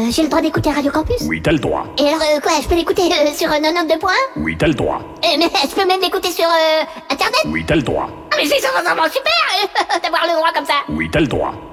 j'ai le droit d'écouter Radio Campus? Oui, t'as le droit. Et alors, quoi, je peux l'écouter sur 92 points? Oui, t'as le droit. Mais je peux même l'écouter sur Internet? Oui, t'as le droit. Ah, mais c'est vraiment super d'avoir le droit comme ça! Oui, t'as le droit.